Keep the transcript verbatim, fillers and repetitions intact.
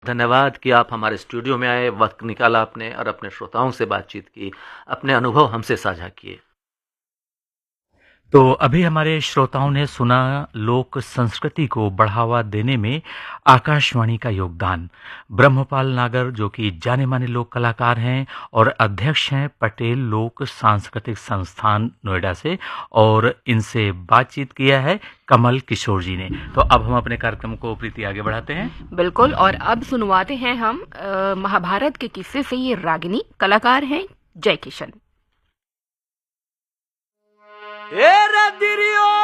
धन्यवाद कि आप हमारे स्टूडियो में आए, वक्त निकाला आपने और अपने श्रोताओं से बातचीत की, अपने अनुभव हमसे साझा किए। तो अभी हमारे श्रोताओं ने सुना लोक संस्कृति को बढ़ावा देने में आकाशवाणी का योगदान। ब्रह्मपाल नागर जो कि जाने माने लोक कलाकार हैं और अध्यक्ष हैं पटेल लोक सांस्कृतिक संस्थान नोएडा से, और इनसे बातचीत किया है कमल किशोर जी ने। तो अब हम अपने कार्यक्रम को प्रीति आगे बढ़ाते हैं। बिल्कुल, और अब सुनवाते हैं हम अ, महाभारत के किस्से से ये रागिनी। कलाकार हैं जय किशन। ए रदिरियो